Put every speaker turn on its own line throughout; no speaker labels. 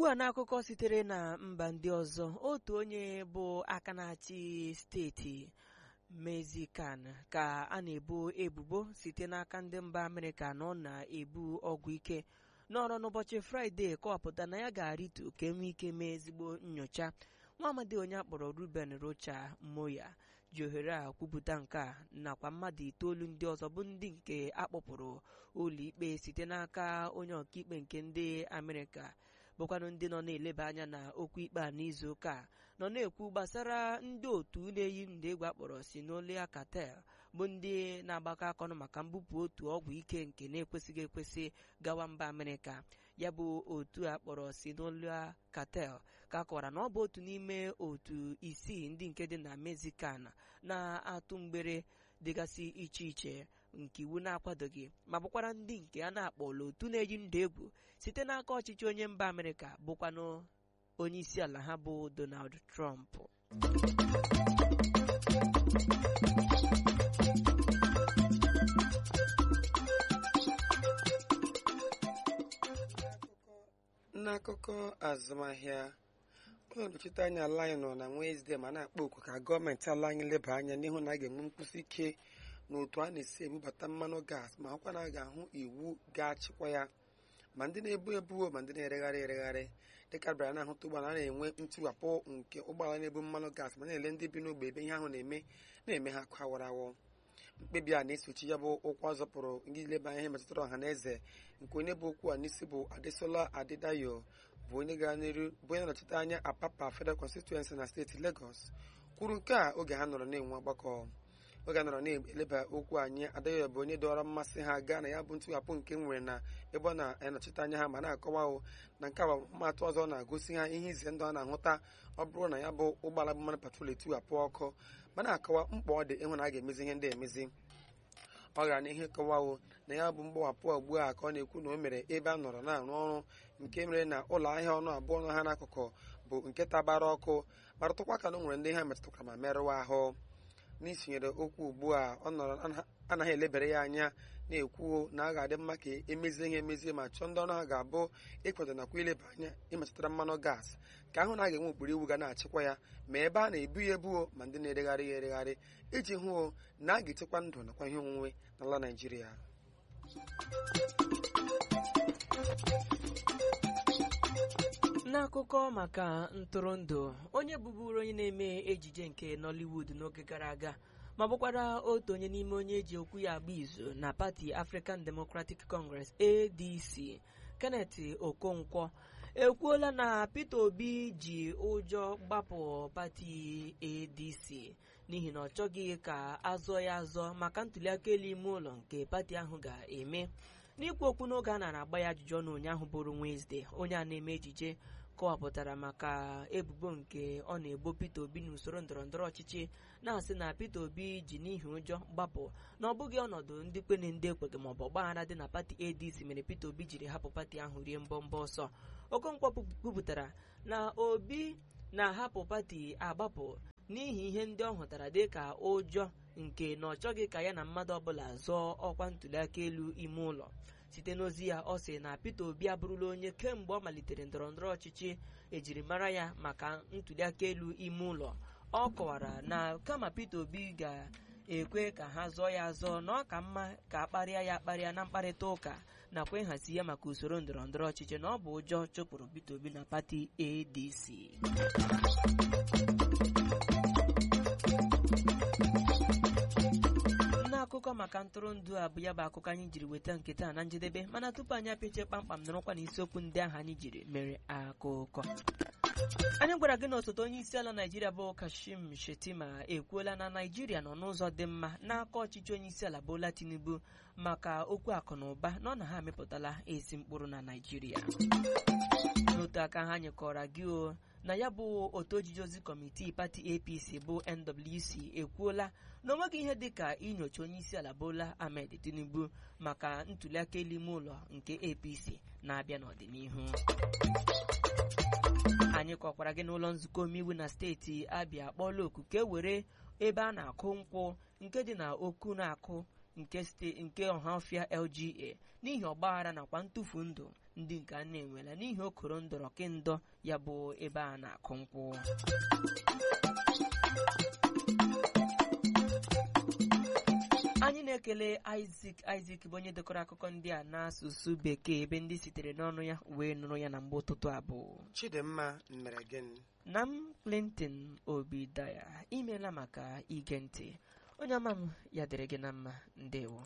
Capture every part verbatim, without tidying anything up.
ugbu a n'akụkọ sitere na mba ndị ọzọ, otu onye bụ aka na-achị steeti Mexican ka a na-ebo ebubo site n'aka ndị mba Amerịka na ọ na-ebu ọgwụ ike n'ọrụ n'ụbọchị Fraịde kọwapụta na ya ga-arịtu ka enwee ike mee ezigbo nnyocha. Nwa amadi onye akpọrọ Ruben Rocha Moya ji ohere a kwupụta nke a nakwa mmadụ itoolu ndị ọzọ bụ ndị nke akpọpụrụ ụlọikpe site n'aka onye ọkaikpe nke ndị Amerịka bụkwanụ ndị nọ na-eleba anya na okwu ikpe a n'izu ụka a nọ na-ekwu gbasara ndị otu na-eyi ndị egwu akpọrọ Sinolia Cartel bụ ndị na-agbakọ akọnụ maka mbupụ otu ọgwụ ike nke na-ekwesịghị ekwesị gawa mba Amerịka. Ya bụ otu a kpọrọ Sinolia Cartel ka kọwara na ọ bụ otu n'ime otu isii ndị nke dị na Mexican na-atụ mgbere dịgasị iche iche nke iwu na-akwadoghị ma bụkwara ndị nke a na-akpọla otu na-eyi ndụ egwu site n'aka ọchịchị onye mba Amerịka bụkwanụ onye isi ala ha bụ Donald Trump.
N'akụkọ azụmahịa, onye nnọchite anya ala anyị nọ na Wenezdee ma na-akpọ oku ka gọọmenti ala anyị leba anya n'ihu na a ga-enwe nkwụsị ike n'otu a na-esi ebubata mmanụ gas ma ọkwa na a ga-ahụ iwu ga-achịkwa ya ma ndị na-ebu ebuo ma ndị na-eregharị eregharị dịka bịara na-ahụta ụgbọala na-enwe ntiwapụ nke ụgbọala na-ebu mmanụ gas ma na-ele ndị bi n'ogbe ebe ihe ahụ na-eme na-eme ha akụ awarawo. Mkpebi a na-esochi ya bụ ụkwụ azọpụrụ ndị ileba anya ihe metụtara ọha na eze nke onye bụ okwu a n'isi bụ Adesola Adedayo bụ onye gara n'iru bụ onye nọchite anya Apapa Federal Constituency na steeti Lagos kwuru nke a oge ha nọrọ na-enwe ọgbakọ. Oge a nọrọ na-eleba okwu anyị, Adedayo bụ onye dọrọ mmasị ha gaa na ya bụ ntụghapụ nke nwere na ebe ọ na-anọchite anya ha ma na-akọwa na nke a mmatụ ọzọ na-agosi ha ihe ize ndụ a na-ahụta ọ bụrụ na ya bụ ụgbọala bụ mmanụ patrol etiwapụ ọkụ ma na-akọwa mkpa ọ dị ịhụ na a ga-emezi ihe ndị emezi. Ọ gara n'ihe kọwawo na ya bụ mgbawapụ ugbu a ka ọ na-ekwu na o mere ebe a nọrọ na-arụ ọrụ nke mere na ụlọ ahịa ọnụ abụọ nọ ha n'akụkụ bụ nke tabara ọkụ ma rụtụkwa ka na o nwere ndị ha metụtara ma merụwa ahụ. N'isonyere okwu ugbu a ọ nọrọ anaghị elebere ya anya na-ekwu na a ga-adị mma ka emezie ihe emezie ma chọọ ndị ọrụ ha ga-abụ ịkwado nakwa ileba anya ịmetụtara mmanụ gas ka ahụ na a ga-enwe ụkpụrụ iwu ga na-achịkwa ya ma ebe a na-ebu ya ebuo ma ndị na-eregharị ya eregharị iji hụ na a ga-echekwa ndụ nakwa ihe onwunwe n'ala Naịjirịa.
N'akụkọ maka ntụrụndụ, onye bụburu onye na-eme ejije nke Nollywood n'oge gara aga ma bụkwara otu onye n'ime onye eji okwu ya agba izu na pati African Democratic Congress A D C, Kenneth Okonkwo ekwuola na Peter Obi ji ụjọ gbapụ pati A D C n'ihi na ọ chọghị ka azọ ya azọ maka ntụliaka elu ime ụlọ nke pati ahụ ga-eme. N'ikwu okwu n'oge a na-agba ya ajụjụ ọnụ ụnyaahụ bụrụ Wednesday, onye a na-eme ejije kọwapụtara maka ebubo nke ọ na-ebo Peter Obi n'usoro ndọrọndọrọ ọchịchị na-asị na Peter Obi ji n'ihi ụjọ gbapụ na ọ bụghị ọnọdụ ndị kwene ndị ekweghị maọbụ ọgbaghara dị na pati A D C mere Peter Obi jiri hapụ pati ahụ rie mbọmbọ ọsọ. Okonkwo kwupụtara na Obi na-ahapụ pati agbapụ n'ihi ihe ndị ọ hụtara dịka ụjọ nke na ọ chọghị ka ya na mmadụ ọbụla zọọ ọkwa ntụliaka elu ime ụlọ. Site n'ozi ya, ọ sị na Peter Obi abụrụla onye kemgbe ọ malitere ndọrọndọrọ ọchịchị ejiri mara ya maka ntụliaka elu ime ụlọ. Ọ kọwara na kama Peter Obi ga-ekwe ka ha zọọ ya azọ na ọ ka mma ka akparịa ya akparịa na mkparịta ụka nakwa ịhazi ya maka usoro ndọrọndọrọ ọchịchị na ọ bụ ụjọ chụpụrụ Peter Obi na pati A D C. Akụkọ maka ntụrụndụ a bụ ya bụ akụkọ anyị jiri weta nke taa na njedebe, mana tupu anyị apịache kpamkpam nọrọkwa n'isiokwu ndị ahụ anyị jiri mere akụkọ. Anyị gwara gị na osote onye isi ala Naịjirịa bụ Kashim Shettima ekwuola na Naịjirịa nọ n'ụzọ dị mma n'aka ọchịchị onye isi ala Bola Tinubu maka okwu akụ na ụba na ọ na ha amịpụtala ezi mkpụrụ na Naịjirịa. N'otu aka ha nyekọrọ gị o na ya bụ otu ojiji ozi kọmitii pati A P C bụ N W C ekwuola na onweghị ihe dịka inyocha onye isi ala Bola Ahmed Tinubu maka ntụliaka elu ime ụlọ nke A P C na-abịa n'ọdịnihu. Anyị kọkwara gị n'ụlọ nzukọ omeiwu na steeti Abia akpọọla oku ka e were ebe a na-akụ nkwụ nke dị na Oku na-akụ nke nke Ọhafịa L G A n'ihi ọgbaghara nakwa ntụfu ndụ ndị nke a na-enwela n'ihi okoro ndọrọ kendọ ya bụ ebe a na-akụ nkwụ. Anyị na-ekele Isaac Isaac bụ onye dekọrọ akụkọ ndị a n'asụsụ bekee ebe ndị sitere n'ọnụ ya wee nụrụ ya na mgbe ụtụtụ abụọ.
Chidimma mere gịnị?
Na m Clinton Obidaya imeela maka ige ntị. Onye ọma m ya dịrị gị na mma. Ndewo.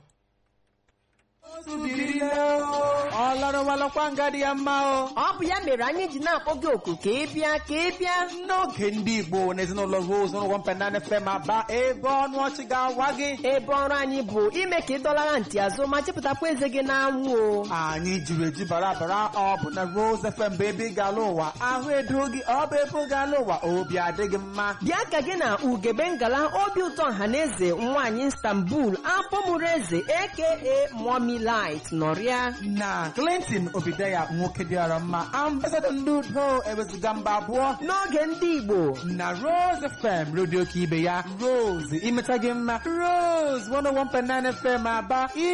Ọ bụ ya mere anyị ji na-akpọ gị oku ka ị bịa ka ị bịa
n'oge ndị Igbo na ezinụlọ Rose n'ụlọ mpenana F M Aba ebe ọnụ ọchị ga-awa gị.
Ebe ọrụ anyị bụ ime ka ị dọlara ntị azụ ma chepụtakwa eze gị n'anwụ o.
Anyị jiri eji bara bara ọ bụ na Rose F M bụ ebe ị ga-ala ụwa ahụ edo gị ọ bụ ebe ị ga-ala ụwa obi adịghị mma.
Bịa ka gị na Ugebe Ngala obi ụtọ ọhaneze nwaanyị Istanbul afọ mụrụ eze aka Mommy Light nọrịa
na Clinton Obidaya nwoke dịara mma ambasadọ ndị udo ewezuga mba abụọ
n'oge ndị Igbo
na Rose F M redio ka ibe ya Rose imeta gị mma. Rose one oh one point nine F M Aba.